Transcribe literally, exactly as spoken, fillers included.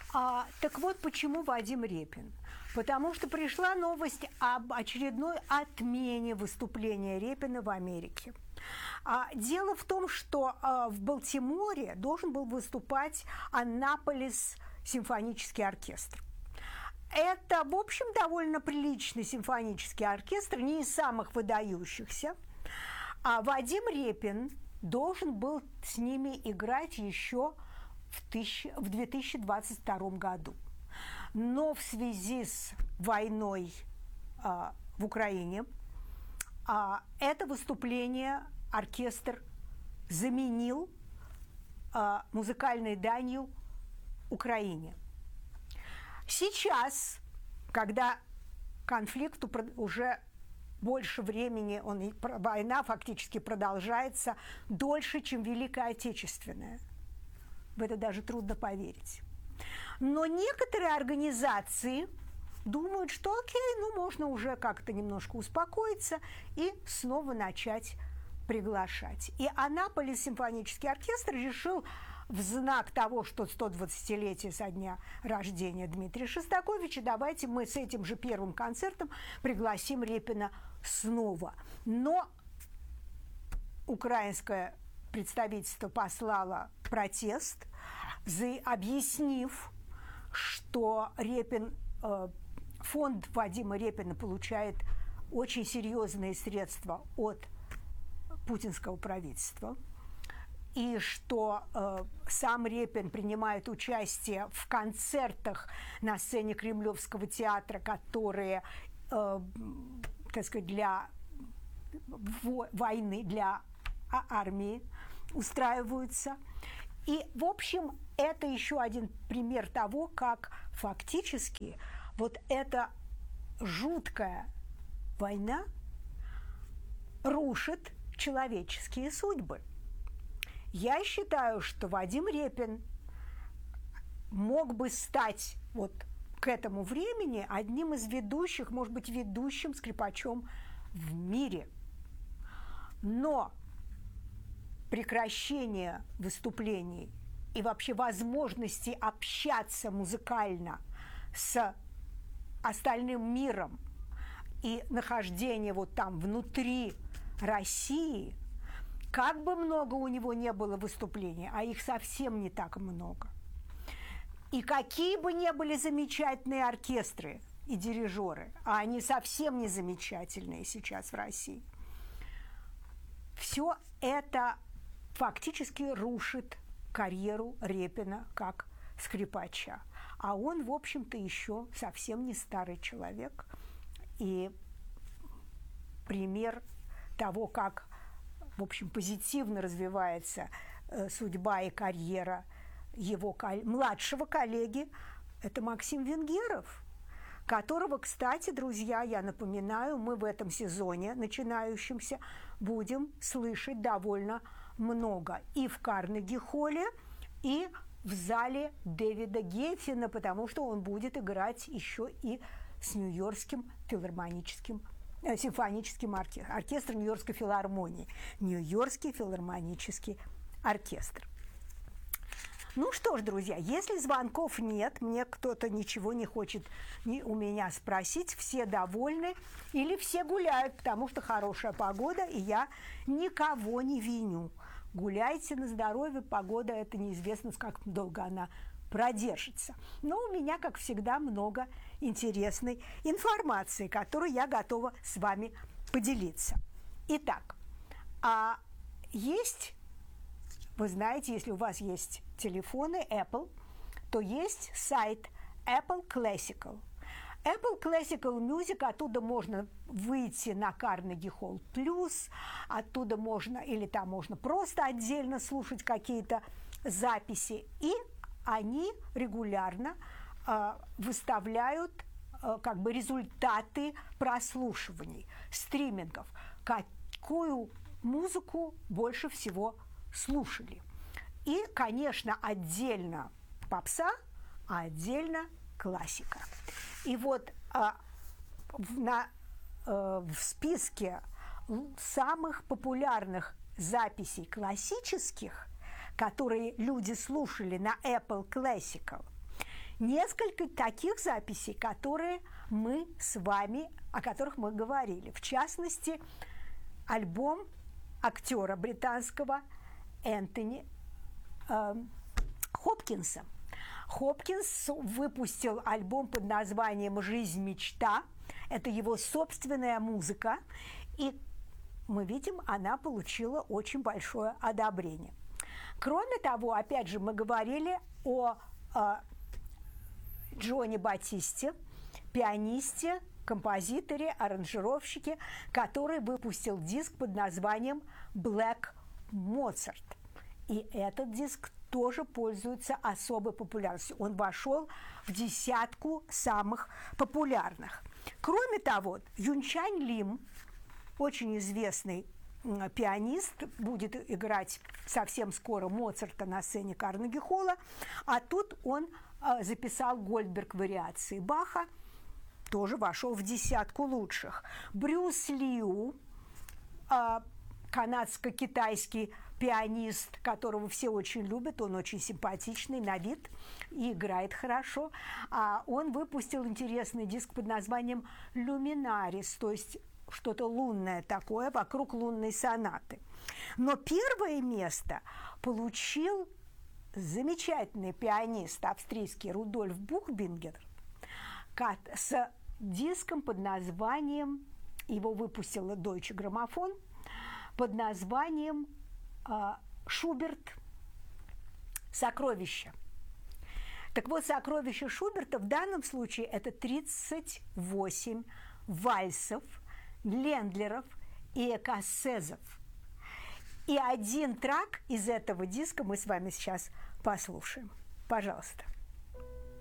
А, так вот, почему Вадим Репин? Потому что пришла новость об очередной отмене выступления Репина в Америке. А, дело в том, что а, в Балтиморе должен был выступать Аннаполис симфонический оркестр. Это, в общем, довольно приличный симфонический оркестр, не из самых выдающихся. А Вадим Репин должен был с ними играть еще в, тысяч... в две тысячи двадцать втором году. Но в связи с войной а, в Украине а, это выступление оркестр заменил а, музыкальной данью Украине. Сейчас, когда конфликту уже больше времени, он, война фактически продолжается дольше, чем Великая Отечественная. В это даже трудно поверить. Но некоторые организации думают, что окей, ну можно уже как-то немножко успокоиться и снова начать приглашать. И Аннаполис симфонический оркестр решил в знак того, что сто двадцатилетие со дня рождения Дмитрия Шостаковича, давайте мы с этим же первым концертом пригласим Репина снова. Но украинское представительство послало протест, объяснив, что Репин, фонд Вадима Репина получает очень серьезные средства от путинского правительства, и что э, сам Репин принимает участие в концертах на сцене Кремлевского театра, которые, э, так сказать, для войны, для армии устраиваются. И, в общем, это еще один пример того, как фактически вот эта жуткая война рушит человеческие судьбы. Я считаю, что Вадим Репин мог бы стать вот к этому времени одним из ведущих, может быть, ведущим скрипачом в мире. Но прекращение выступлений и вообще возможности общаться музыкально с остальным миром и нахождение вот там внутри России, как бы много у него не было выступлений, а их совсем не так много, и какие бы ни были замечательные оркестры и дирижеры, а они совсем не замечательные сейчас в России, все это фактически рушит карьеру Репина как скрипача. А он, в общем-то, еще совсем не старый человек. И пример того, как, в общем, позитивно развивается э, судьба и карьера его кол- младшего коллеги, это Максим Венгеров, которого, кстати, друзья, я напоминаю, мы в этом сезоне начинающемся будем слышать довольно много и в Карнеги-холле, и в зале Дэвида Геттина, потому что он будет играть еще и с Нью-Йоркским филармоническим э, симфоническим оркестром, оркестром Нью-Йоркской филармонии, Нью-Йоркский филармонический оркестр. Ну что ж, друзья, если звонков нет, мне кто-то ничего не хочет ни у меня спросить, все довольны или все гуляют, потому что хорошая погода, и я никого не виню. Гуляйте на здоровье, погода, это неизвестно, как долго она продержится. Но у меня, как всегда, много интересной информации, которую я готова с вами поделиться. Итак, а есть, вы знаете, если у вас есть телефоны Apple, то есть сайт Apple Classical. Apple Classical Music, оттуда можно выйти на Carnegie Hall Plus, оттуда можно, или там можно просто отдельно слушать какие-то записи, и они регулярно э, выставляют э, как бы результаты прослушиваний, стримингов, какую музыку больше всего слушали. И, конечно, отдельно попса, а отдельно классика. И вот а, на, а, в списке самых популярных записей классических, которые люди слушали на Apple Classical, несколько таких записей, которые мы с вами, о которых мы говорили. В частности, альбом актера британского Энтони э, Хопкинса. Хопкинс выпустил альбом под названием «Жизнь мечта». Это его собственная музыка, и мы видим, она получила очень большое одобрение. Кроме того, опять же, мы говорили о, о Джоне Батисте, пианисте, композиторе, аранжировщике, который выпустил диск под названием «Black Mozart». И этот диск тоже пользуется особой популярностью. Он вошел в десятку самых популярных. Кроме того, Юнчань Лим, очень известный пианист, будет играть совсем скоро Моцарта на сцене Карнеги-холла, а тут он записал Гольдберг-вариации Баха, тоже вошел в десятку лучших. Брюс Лиу, канадско-китайский пианист, которого все очень любят, он очень симпатичный на вид и играет хорошо. А он выпустил интересный диск под названием «Люминарис», то есть что-то лунное такое, вокруг лунной сонаты. Но первое место получил замечательный пианист австрийский Рудольф Бухбингер с диском под названием, его выпустила Deutsche Grammophon, под названием «Шуберт. Сокровища». Так вот, «Сокровища Шуберта» в данном случае это тридцать восемь вальсов, лендлеров и экоссезов. И один трек из этого диска мы с вами сейчас послушаем. Пожалуйста.